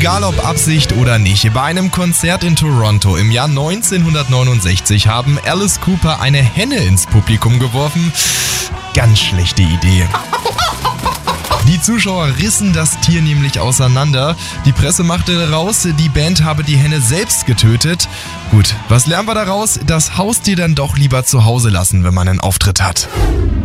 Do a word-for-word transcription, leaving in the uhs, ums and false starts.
Egal ob Absicht oder nicht, bei einem Konzert in Toronto im Jahr neunzehnhundertneunundsechzig haben Alice Cooper eine Henne ins Publikum geworfen. Ganz schlechte Idee. Die Zuschauer rissen das Tier nämlich auseinander. Die Presse machte raus, die Band habe die Henne selbst getötet. Gut, was lernen wir daraus? Das Haustier dann doch lieber zu Hause lassen, wenn man einen Auftritt hat.